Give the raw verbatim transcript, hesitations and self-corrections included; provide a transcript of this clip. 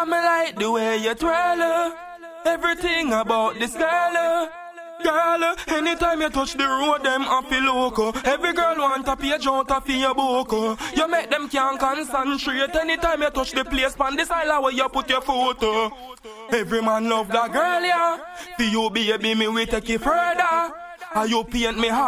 me like the way you twirl her. Everything about this girl uh. Girl, uh, anytime you touch the road, them happy loco. Every girl want a page out of your book. uh. You make them can't concentrate. Anytime you touch the place, pan this island where you put your foot. uh. Every man love that girl, yeah. For you, baby, me we take it further. And you paint me heart.